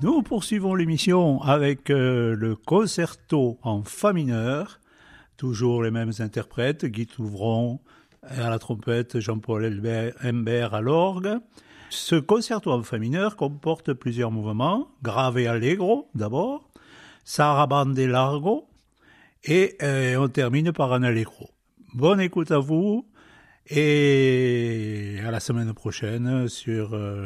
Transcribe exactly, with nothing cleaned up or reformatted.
Nous poursuivons l'émission avec euh, le concerto en fa mineur. Toujours les mêmes interprètes, Guy Touvron à la trompette, Jean-Paul Hembert à l'orgue. Ce concerto en fa mineur comporte plusieurs mouvements, grave et allegro d'abord, sarabande et largo, et euh, on termine par un allegro. Bonne écoute à vous, et à la semaine prochaine sur... Euh,